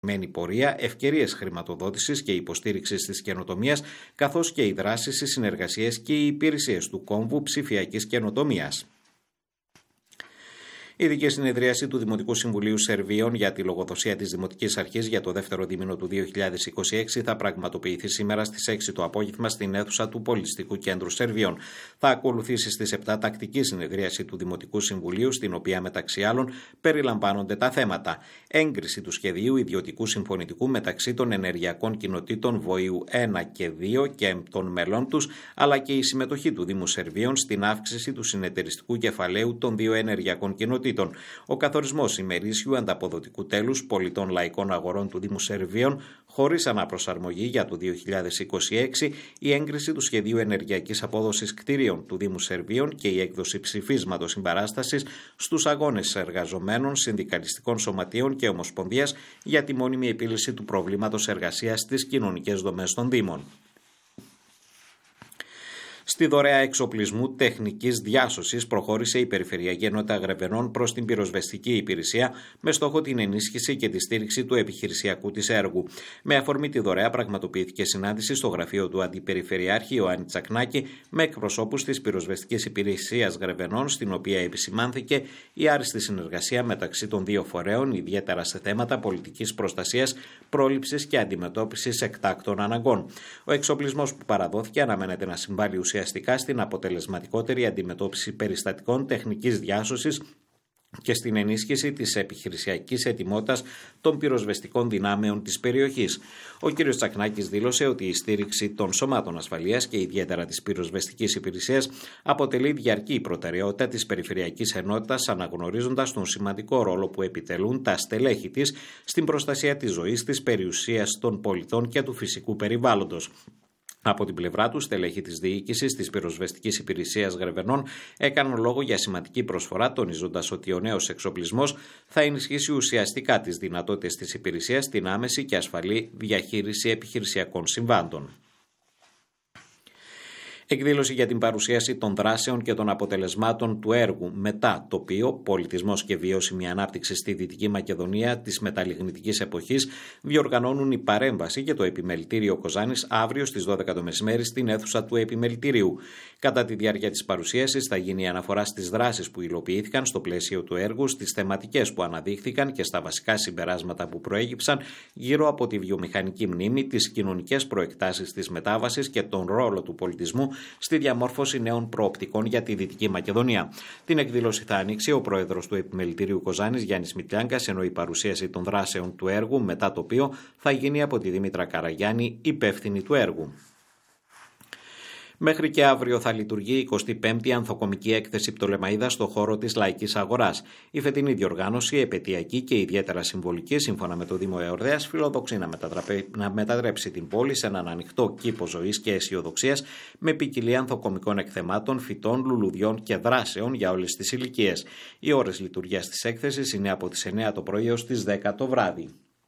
πορεία, ευκαιρίες χρηματοδότησης και υποστήριξης της καινοτομίας, καθώς και οι δράσεις, οι συνεργασίες και οι υπηρεσίες του κόμβου ψηφιακής καινοτομίας. Η ειδική συνεδρίαση του Δημοτικού Συμβουλίου Σερβίων για τη λογοδοσία της Δημοτικής Αρχής για το δεύτερο δίμηνο του 2026 θα πραγματοποιηθεί σήμερα στις 6 το απόγευμα στην αίθουσα του Πολιτιστικού Κέντρου Σερβίων. Θα ακολουθήσει στις 7 τακτική συνεδρίαση του Δημοτικού Συμβουλίου, στην οποία μεταξύ άλλων περιλαμβάνονται τα θέματα: έγκριση του σχεδίου ιδιωτικού συμφωνητικού μεταξύ των ενεργειακών κοινοτήτων Βοήου 1 και 2 και των μελών τους, αλλά και η συμμετοχή του Δήμου Σερβίων στην αύξηση του συνεταιριστικού κεφαλαίου των δύο ενεργειακών κοινοτήτων. Ο καθορισμός ημερήσιου ανταποδοτικού τέλους πολιτών λαϊκών αγορών του Δήμου Σερβίων χωρίς αναπροσαρμογή για το 2026, η έγκριση του σχεδίου ενεργειακής απόδοσης κτηρίων του Δήμου Σερβίων και η έκδοση ψηφίσματος συμπαράστασης στους αγώνες εργαζομένων, συνδικαλιστικών σωματείων και ομοσπονδίας για τη μόνιμη επίλυση του προβλήματος εργασίας στις κοινωνικές δομές των Δήμων. Στη δωρεά εξοπλισμού τεχνικής διάσωσης προχώρησε η Περιφερειακή Ενότητα Γρεβενών προς την πυροσβεστική υπηρεσία με στόχο την ενίσχυση και τη στήριξη του επιχειρησιακού της έργου. Με αφορμή τη δωρεά πραγματοποιήθηκε συνάντηση στο γραφείο του Αντιπεριφερειάρχη Ιωάννη Τσακνάκη με εκπροσώπους της πυροσβεστικής υπηρεσίας Γρεβενών, στην οποία επισημάνθηκε η άριστη συνεργασία μεταξύ των δύο φορέων, ιδιαίτερα σε θέματα πολιτικής προστασίας, πρόληψης και αντιμετώπισης εκτάκτων αναγκών. Ο εξοπλισμός που παραδόθηκε αναμένεται να συμβάλλει ουσιαστικά στην αποτελεσματικότερη αντιμετώπιση περιστατικών τεχνικής διάσωσης και στην ενίσχυση της επιχειρησιακής ετοιμότητας των πυροσβεστικών δυνάμεων της περιοχής. Ο κ. Τσακνάκης δήλωσε ότι η στήριξη των σωμάτων ασφαλείας και ιδιαίτερα της πυροσβεστικής υπηρεσίας αποτελεί διαρκή προτεραιότητα της Περιφερειακής Ενότητας, αναγνωρίζοντας τον σημαντικό ρόλο που επιτελούν τα στελέχη της στην προστασία της ζωής, της περιουσίας των πολιτών και του φυσικού περιβάλλοντος. Από την πλευρά του, στελέχη της διοίκησης της πυροσβεστικής υπηρεσίας Γρεβενών έκαναν λόγο για σημαντική προσφορά, τονίζοντας ότι ο νέος εξοπλισμός θα ενισχύσει ουσιαστικά τις δυνατότητες της υπηρεσίας στην άμεση και ασφαλή διαχείριση επιχειρησιακών συμβάντων. Εκδήλωση για την παρουσίαση των δράσεων και των αποτελεσμάτων του έργου μετά τοπίο, πολιτισμός και βιώσιμη ανάπτυξη στη Δυτική Μακεδονία της μεταλλιγνητικής εποχής διοργανώνουν η παρέμβαση και το Επιμελητήριο Κοζάνης αύριο στις 12 το μεσημέρι στην αίθουσα του Επιμελητηρίου. Κατά τη διάρκεια της παρουσίασης θα γίνει αναφορά στις δράσεις που υλοποιήθηκαν στο πλαίσιο του έργου, στις θεματικές που αναδείχθηκαν και στα βασικά συμπεράσματα που προέκυψαν γύρω από τη βιομηχανική μνήμη, τις κοινωνικές προεκτάσεις της μετάβασης και τον ρόλο του πολιτισμού στη διαμόρφωση νέων προοπτικών για τη Δυτική Μακεδονία. Την εκδήλωση θα ανοίξει ο πρόεδρος του Επιμελητηρίου Κοζάνης, Γιάννης Μητλιάγκας, ενώ η παρουσίαση των δράσεων του έργου μετά τοπίο θα γίνει από τη Δήμητρα Καραγιάννη, υπεύθυνη του έργου. Μέχρι και αύριο θα λειτουργεί η 25η Ανθοκομική Έκθεση Πτολεμαΐδα στο χώρο της Λαϊκής Αγοράς. Η φετινή διοργάνωση, επαιτειακή και ιδιαίτερα συμβολική, σύμφωνα με το Δήμο Εορδαίας, φιλοδοξεί να μετατρέψει την πόλη σε έναν ανοιχτό κήπο ζωής και αισιοδοξίας με ποικιλία ανθοκομικών εκθεμάτων, φυτών, λουλουδιών και δράσεων για όλες τις ηλικίες. Οι ώρες λειτουργίας της έκθεσης είναι από τις 9 το πρωί έως τις 10 το βράδυ.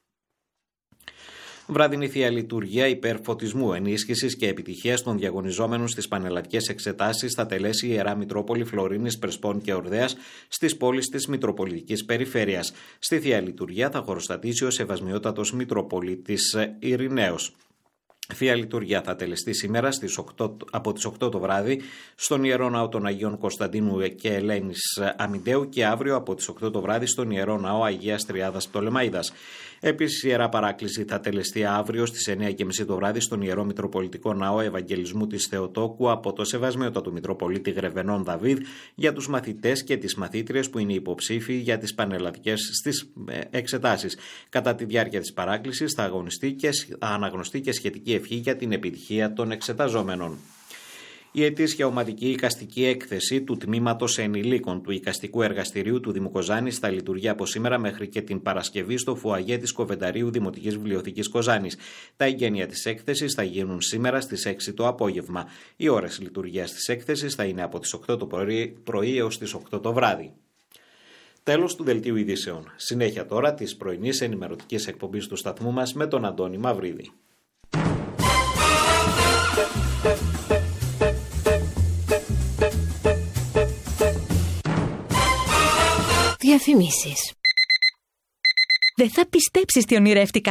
Βραδινή θεία λειτουργία υπερφωτισμού, ενίσχυσης και επιτυχίας των διαγωνιζόμενων στις πανελλαδικές εξετάσεις θα τελέσει η Ιερά Μητρόπολη Φλωρίνης, Πρεσπών και Ορδαίας στις πόλεις της Μητροπολιτικής Περιφέρειας. Στη θεία λειτουργία θα χωροστατήσει ο Σεβασμιότατος Μητροπολίτης Ειρηναίος. Θεία λειτουργία θα τελεστεί σήμερα από τις 8 το βράδυ στον Ιερό Ναό των Αγίων Κωνσταντίνου και Ελένης Αμυντέου και αύριο από τις 8 το βράδυ στον Ιερό Ναό Αγίας Τριάδας Πτολεμαΐδας. Επίσης, η Ιερά Παράκληση θα τελεστεί αύριο στις 9:30 το βράδυ στον Ιερό Μητροπολιτικό Ναό Ευαγγελισμού της Θεοτόκου από το Σεβασμιότατο Μητροπολίτη Γρεβενών Δαβίδ για τους μαθητές και τις μαθήτριες που είναι υποψήφοι για τις πανελλαδικές στις εξετάσεις. Κατά τη διάρκεια της παράκλησης θα αναγνωστεί και σχετική ευχή για την επιτυχία των εξεταζόμενων. Η ετήσια ομαδική εικαστική έκθεση του Τμήματος Ενηλίκων του Εικαστικού Εργαστηρίου του Δήμου Κοζάνης θα λειτουργεί από σήμερα μέχρι και την Παρασκευή στο φουαγέ της Κοβενταρίου Δημοτικής Βιβλιοθήκης Κοζάνης. Τα εγγένεια της έκθεσης θα γίνουν σήμερα στις 6 το απόγευμα. Οι ώρες λειτουργίας της έκθεσης θα είναι από τις 8 το πρωί έως τις 8 το βράδυ. Τέλος του δελτίου ειδήσεων. Συνέχεια τώρα της πρωινής ενημερωτικής εκπομπής του σταθμού μας με τον Αντώνη Μαυρίδη. Διαφημίσεις. Δεν θα πιστέψεις τι ονειρεύτηκα.